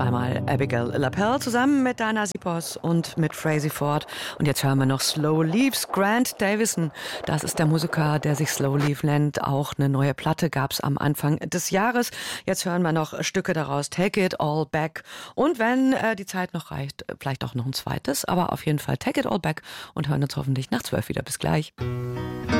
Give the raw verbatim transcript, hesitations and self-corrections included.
Zweimal Abigail LaPelle zusammen mit Diana Sipos und mit Frazey Ford. Und jetzt hören wir noch Slow Leaves. Grant Davison, das ist der Musiker, der sich Slow Leaf nennt. Auch eine neue Platte gab es am Anfang des Jahres. Jetzt hören wir noch Stücke daraus. Take It All Back. Und wenn äh, die Zeit noch reicht, vielleicht auch noch ein zweites. Aber auf jeden Fall Take It All Back und hören uns hoffentlich nach zwölf wieder. Bis gleich.